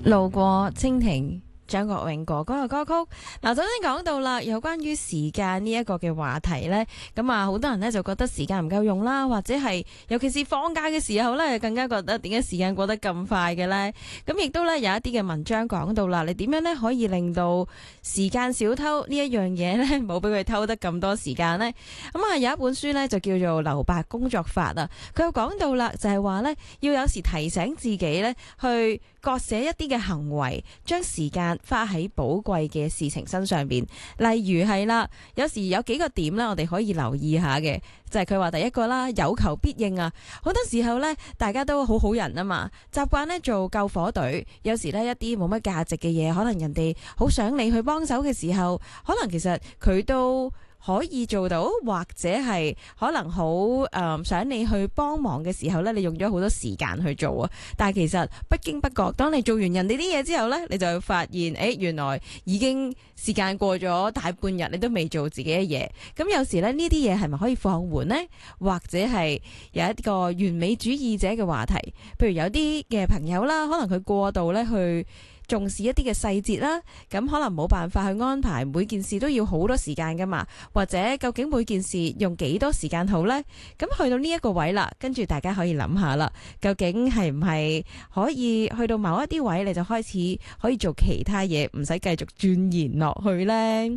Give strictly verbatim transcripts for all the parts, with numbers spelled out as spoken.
路過蜻蜓，張國榮哥哥嘅歌曲。嗱，首先講到啦，有關於時間呢一個嘅話題呢，咁啊，好多人呢就覺得時間唔夠用啦，或者係尤其是放假嘅時候呢，更加覺得點解時間過得咁快嘅呢？咁亦都呢有一啲嘅文章講到啦，你點樣呢可以令到時間小偷呢一樣嘢呢冇俾佢偷得咁多時間呢？咁啊，有一本書呢就叫做留白工作法啊，佢又講到啦，就係話呢要有時提醒自己呢去割捨一啲嘅行為，將時間花喺寶貴嘅事情身上邊。例如係啦，有時有幾個點啦，我哋可以留意下嘅，就係佢話第一個啦，有求必應啊。好多時候呢，大家都好好人啊嘛，習慣呢做救火隊。有時呢，一啲冇乜價值嘅嘢，可能人哋好想你去幫手嘅時候，可能其實佢都可以做到，或者係可能好誒、呃、想你去幫忙嘅時候呢，你用咗好多時間去做啊。但係其實不經不覺，當你做完人哋啲嘢之後呢，你就會發現，誒原來已經時間過咗大半日，你都未做自己嘅嘢。咁有時呢，呢啲嘢係咪可以放緩呢？或者係有一個完美主義者嘅話題，譬如有啲嘅朋友啦，可能佢過度呢去重視一啲嘅細節啦，咁可能冇辦法去安排每件事都要好多時間噶嘛，或者究竟每件事用幾多時間好呢？咁去到呢一個位啦，跟住大家可以諗下啦，究竟係唔係可以去到某一啲位，你就開始可以做其他嘢，唔使繼續鑽研落去呢？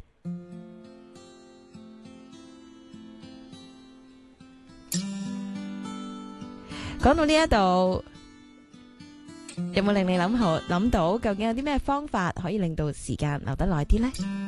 講到呢一度，有冇令你諗好諗到究竟有啲咩方法可以令到時間留得耐啲呢？